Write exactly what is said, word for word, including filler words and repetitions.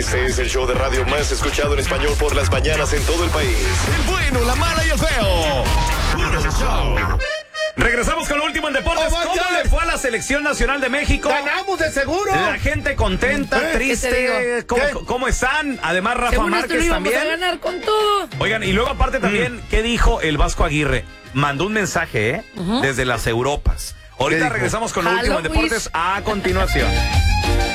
Este es el show de radio más escuchado en español por las mañanas en todo el país. El bueno, la mala y el feo. Puro show. Regresamos con lo último en deportes. Oh, ¿Cómo le fue a la selección nacional de México? ¡Ganamos de seguro! La gente contenta, ¿Eh? triste. ¿Cómo, ¿Cómo están? Además, Rafa Según Márquez esto lo íbamos también. a ganar con todo. Oigan, y luego aparte también, mm. ¿qué dijo el Vasco Aguirre? Mandó un mensaje, ¿eh? Uh-huh. Desde las Europas. Ahorita regresamos con lo último en deportes a continuación.